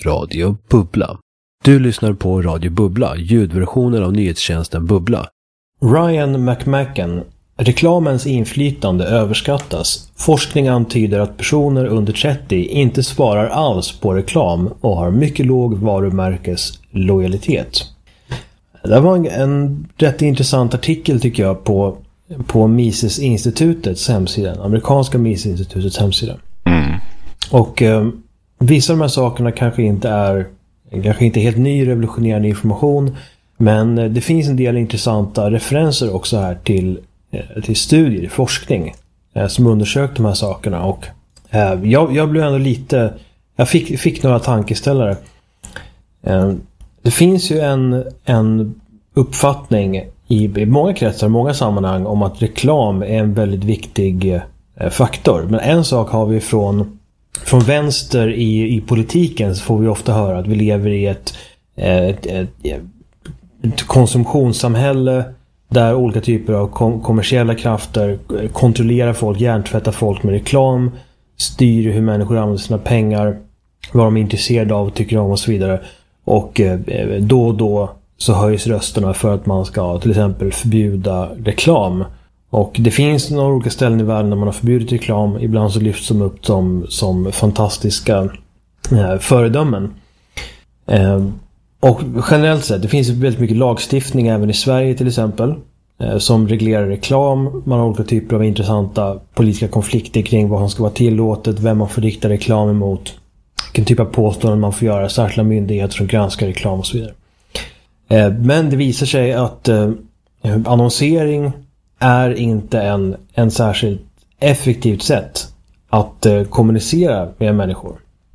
Radio Bubbla. Du lyssnar på Radio Bubbla, ljudversionen av nyhetstjänsten Bubbla. Ryan McMacken. Reklamens inflytande överskattas. Forskning antyder att personer under 30 inte svarar alls på reklam och har mycket låg varumärkeslojalitet. Det var en rätt intressant artikel tycker jag på Mises-institutets hemsida, amerikanska Mises-institutets hemsida. Och vissa av de här sakerna kanske inte är helt ny revolutionerande information, men det finns en del intressanta referenser också här till studier, forskning som undersökt de här sakerna. Och jag blev ändå lite, jag fick några tankeställare. Det finns ju en uppfattning i många kretsar, många sammanhang om att reklam är en väldigt viktig faktor. Men en sak har vi från vänster i politiken, så får vi ofta höra att vi lever i ett konsumtionssamhälle där olika typer av kommersiella krafter kontrollerar folk, hjärntvättar folk med reklam, styr hur människor använder sina pengar, vad de är intresserade av och tycker om och så vidare. Och då och då så höjs rösterna för att man ska till exempel förbjuda reklam. Och det finns några olika ställen i världen där man har förbjudit reklam. Ibland så lyfts de upp som fantastiska föredömen. Och generellt sett, det finns väldigt mycket lagstiftning även i Sverige till exempel som reglerar reklam. Man har olika typer av intressanta politiska konflikter kring vad som ska vara tillåtet, vem man får rikta reklam emot, vilken typ av påståenden man får göra, särskilda myndigheter som granskar reklam och så vidare. Men det visar sig att annonsering är inte en särskilt effektivt sätt att kommunicera med människor.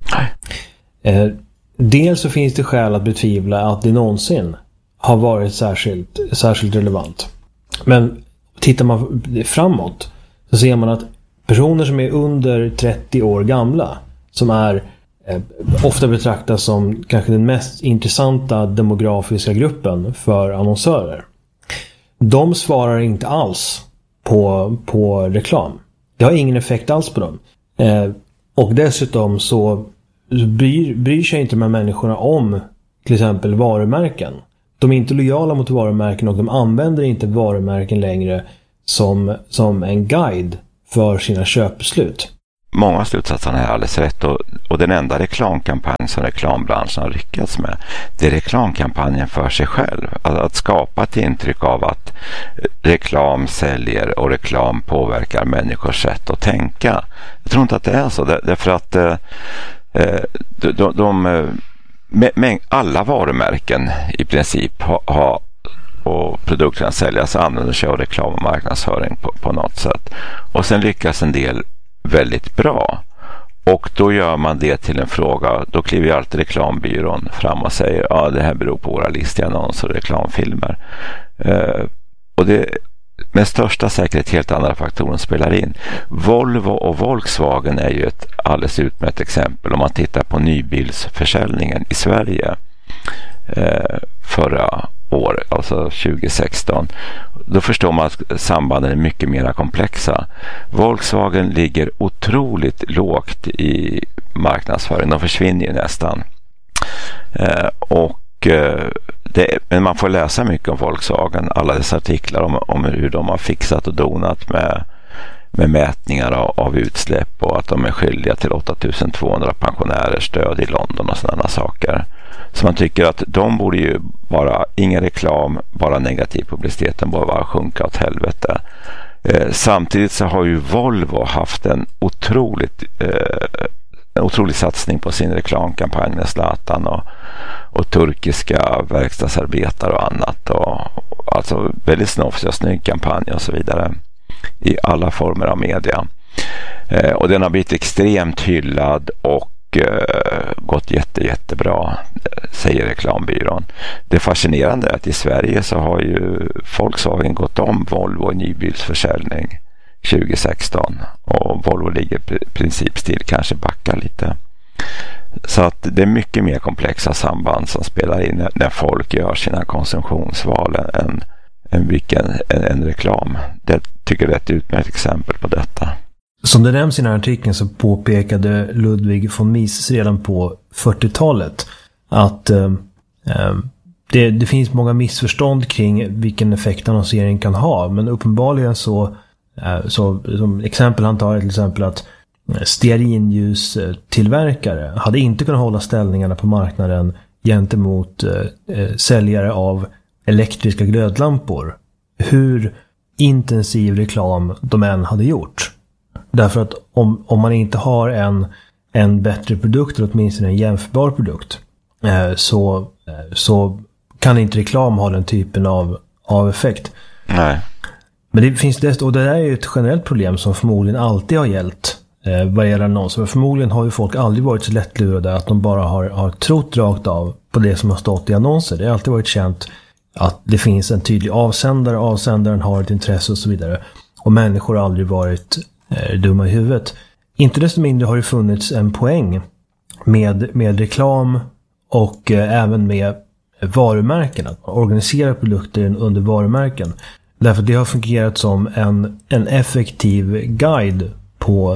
Dels så finns det skäl att betvivla att det någonsin har varit särskilt relevant. Men tittar man framåt så ser man att personer som är under 30 år gamla, som är ofta betraktas som kanske den mest intressanta demografiska gruppen för annonsörer, de svarar inte alls på reklam. Det har ingen effekt alls på dem. Och dessutom så bryr sig inte de här människorna om till exempel varumärken. De är inte lojala mot varumärken och de använder inte varumärken längre som en guide för sina köpbeslut. Många slutsatserna är alldeles rätt, och den enda reklamkampanj som reklambranschen har lyckats med, det är reklamkampanjen för sig själv. Att skapa ett intryck av att reklam säljer och reklam påverkar människors sätt att tänka. Jag tror inte att det är så, därför att alla varumärken i princip har och produkterna säljas använder sig av reklam och marknadsföring på något sätt. Och sen lyckas en del väldigt bra. Och då gör man det till en fråga. Då kliver ju alltid reklambyrån fram och säger ja, det här beror på våra listiga annonser och reklamfilmer. Och det med största säkerhet helt andra faktorer spelar in. Volvo och Volkswagen är ju ett alldeles utmärkt exempel. Om man tittar på nybilsförsäljningen i Sverige förra året, alltså 2016, då förstår man att sambanden är mycket mer komplexa. Volkswagen ligger otroligt lågt i marknadsföring. De försvinner ju nästan. Men man får läsa mycket om Volkswagen, alla dessa artiklar om hur de har fixat och donat med mätningar av utsläpp och att de är skyldiga till 8200 pensionärers stöd i London och sådana saker. Så man tycker att de borde ju bara, ingen reklam, bara negativ publicitet, de borde bara sjunka åt helvete. Samtidigt så har ju Volvo haft en otrolig satsning på sin reklamkampanj med Zlatan och turkiska verkstadsarbetare och annat. Och alltså väldigt snofsig och snygg kampanj och så vidare i alla former av media. Och den har blivit extremt hyllad och gått jättebra, säger reklambyrån. Det fascinerande är att i Sverige så har ju Volkswagen gått om Volvo i nybilsförsäljning 2016 och Volvo ligger i princip still, kanske backar lite. Så att det är mycket mer komplexa samband som spelar in när folk gör sina konsumtionsval än vilken en reklam. Det tycker jag är ett utmärkt exempel på detta. som det nämns i den här artikeln så påpekade Ludwig von Mises redan på 40-talet att det finns många missförstånd kring vilken effekt annonsering kan ha. Men uppenbarligen så som exempel han tar till exempel att stearinljustillverkare hade inte kunnat hålla ställningarna på marknaden gentemot säljare av elektriska glödlampor. Hur intensiv reklam de än hade gjort. Därför att om man inte har en bättre produkt eller åtminstone en jämförbar produkt så kan inte reklam ha den typen av effekt. Nej. Men det finns och det där är ju ett generellt problem som förmodligen alltid har gällt vad gäller annonser. Men förmodligen har ju folk aldrig varit så lättlurade att de bara har trott rakt av på det som har stått i annonser. Det har alltid varit känt att det finns en tydlig avsändare, avsändaren har ett intresse och så vidare. Och människor har aldrig varit dumma i huvudet. Inte desto mindre har det funnits en poäng med reklam och även med varumärken. Att man organiserar produkter under varumärken. Därför att det har fungerat som en effektiv guide på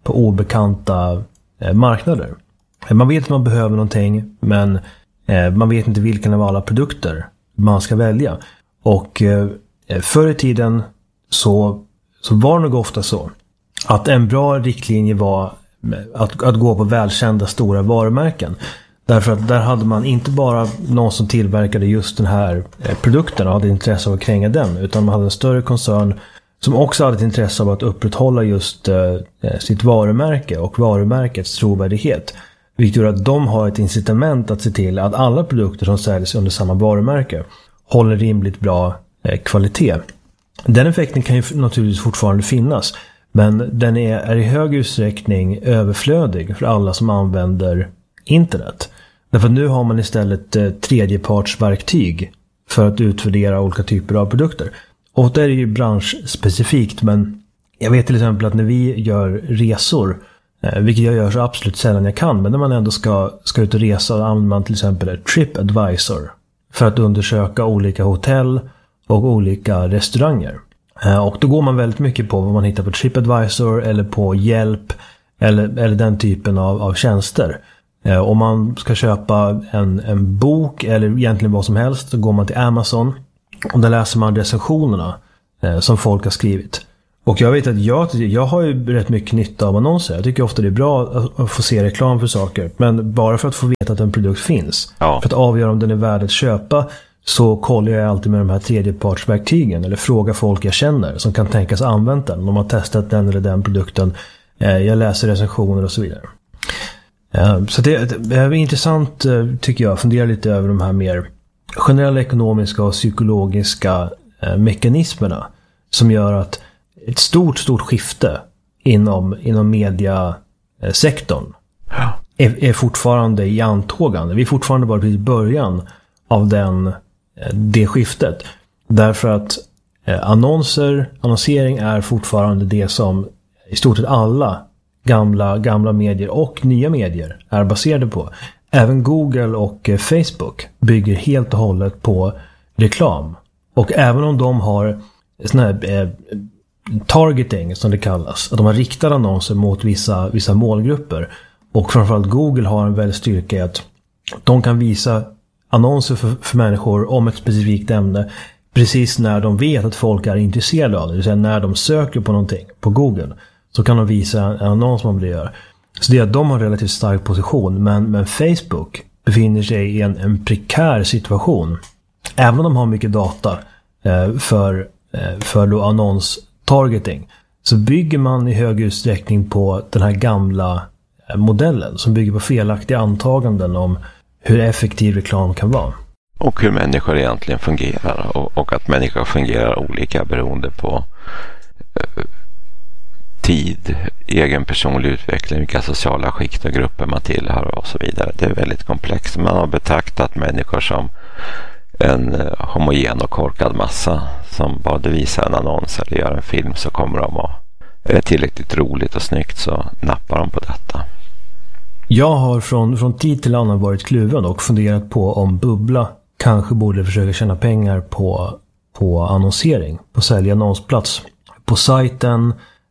obekanta marknader. Man vet att man behöver någonting, men man vet inte vilken av alla produkter man ska välja. Och förr i tiden så var det nog ofta så att en bra riktlinje var att gå på välkända stora varumärken. Därför att där hade man inte bara någon som tillverkade just den här produkten och hade intresse av att kränga den, utan man hade en större koncern som också hade ett intresse av att upprätthålla just sitt varumärke och varumärkets trovärdighet. Vilket gör att de har ett incitament att se till att alla produkter som säljs under samma varumärke håller rimligt bra kvalitet. Den effekten kan ju naturligtvis fortfarande finnas, men den är i hög utsträckning överflödig för alla som använder internet. Därför att nu har man istället tredjepartsverktyg för att utvärdera olika typer av produkter. Och det är ju branschspecifikt, men jag vet till exempel att när vi gör resor, vilket jag gör så absolut sällan jag kan, men när man ändå ska ut och resa använder man till exempel TripAdvisor för att undersöka olika hotell och olika restauranger. Och då går man väldigt mycket på vad man hittar på TripAdvisor eller på hjälp eller den typen av tjänster. Om man ska köpa en bok eller egentligen vad som helst så går man till Amazon och där läser man recensionerna som folk har skrivit. Och jag vet att jag har ju rätt mycket nytta av annonser. Jag tycker ofta det är bra att få se reklam för saker. Men bara för att få veta att en produkt finns. Ja. För att avgöra om den är värd att köpa så kollar jag alltid med de här tredjepartsverktygen. Eller frågar folk jag känner som kan tänkas använda den. Om de har testat den eller den produkten. Jag läser recensioner och så vidare. Så det är intressant tycker jag. Fundera lite över de här mer generella ekonomiska och psykologiska mekanismerna. Som gör att ett stort skifte inom mediasektorn är fortfarande i antågande. Vi är fortfarande bara i början av det skiftet. Därför att annonsering är fortfarande det som i stort sett alla gamla medier och nya medier är baserade på. Även Google och Facebook bygger helt och hållet på reklam. Och även om de har sån här targeting som det kallas, att de har riktade annonser mot vissa målgrupper, och framförallt Google har en väldigt styrka i att de kan visa annonser för människor om ett specifikt ämne precis när de vet att folk är intresserade av det, det vill säga när de söker på någonting på Google så kan de visa en annons man blir gör. Så det är att de har en relativt stark position, men Facebook befinner sig i en prekär situation även om de har mycket data för då annons-targeting, så bygger man i hög utsträckning på den här gamla modellen som bygger på felaktiga antaganden om hur effektiv reklam kan vara. Och hur människor egentligen fungerar och att människor fungerar olika beroende på tid, egen personlig utveckling, vilka sociala skikt och grupper man tillhör och så vidare. Det är väldigt komplext. Man har betraktat människor som en homogen och korkad massa som bara visar en annons eller gör en film så kommer de och är det tillräckligt roligt och snyggt så nappar de på detta. Jag har från tid till annan varit kluven och funderat på om Bubbla kanske borde försöka tjäna pengar på annonsering, på sälja annonsplats på sajten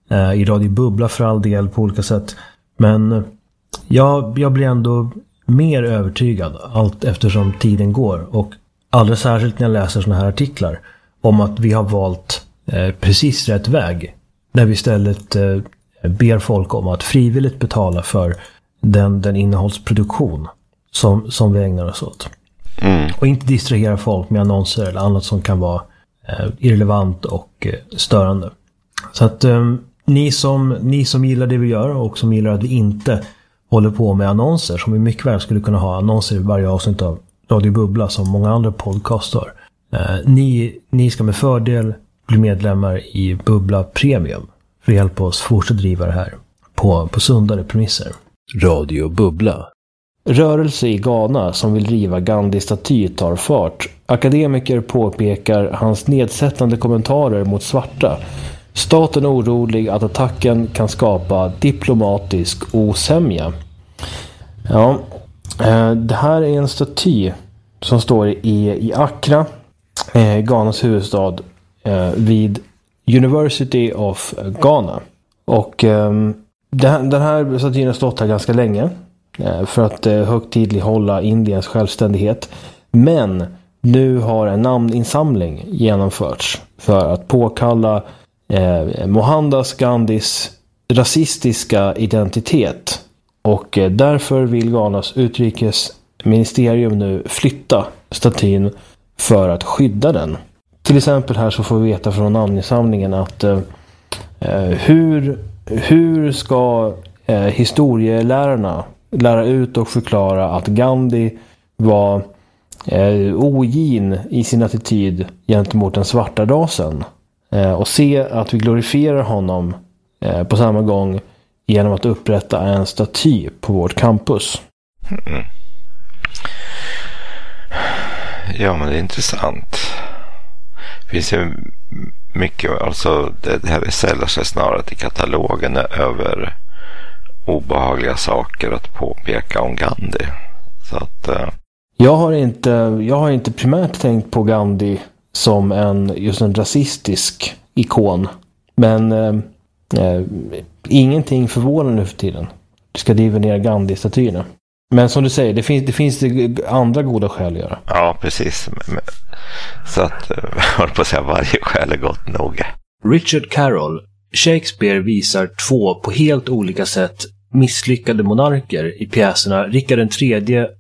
I Radio Bubbla för all del på olika sätt. Men jag blir ändå mer övertygad allt eftersom tiden går. Och allra särskilt när jag läser såna här artiklar om att vi har valt precis rätt väg. När vi istället ber folk om att frivilligt betala för den innehållsproduktion som vi ägnar oss åt. Och inte distrahera folk med annonser eller annat som kan vara irrelevant och störande. Så att ni som gillar det vi gör och som gillar att vi inte håller på med annonser, som vi mycket väl skulle kunna ha annonser i varje avsnitt av Radio Bubbla som många andra podcast har. Ni ska med fördel bli medlemmar i Bubbla Premium för att hjälpa oss fortsätta driva det här på sundare premisser. Radio Bubbla. Rörelse i Ghana som vill riva Gandhi-staty tar fart. Akademiker påpekar hans nedsättande kommentarer mot svarta. Staten är orolig att attacken kan skapa diplomatisk osämja. Ja, det här är en staty som står i Accra, Ghanas huvudstad, vid University of Ghana. Och den här statyn har stått här ganska länge för att högtidlighålla Indiens självständighet. Men nu har en namninsamling genomförts för att påkalla Mohandas Gandhis rasistiska identitet. Och därför vill Ghanas utrikesministerium nu flytta statyn för att skydda den. Till exempel här så får vi veta från namninsamlingen att hur ska historielärarna lära ut och förklara att Gandhi var ogin i sin attityd gentemot den svarta rasen och se att vi glorifierar honom på samma gång genom att upprätta en staty på vårt campus. Ja, men det är intressant. Det finns ju mycket, alltså det här säljer sig snarare till katalogen över obehagliga saker att påpeka om Gandhi. Så att jag har inte primärt tänkt på Gandhi som just en rasistisk ikon. Men ingenting förvånar nu för tiden. Du ska driva ner Gandhi-statyerna. Men som du säger, det finns andra goda skäl att göra. Ja, precis. Så att jag håller på att säga varje skäl är gott nog. Richard Carroll. Shakespeare visar två på helt olika sätt misslyckade monarker i pjäserna Richard III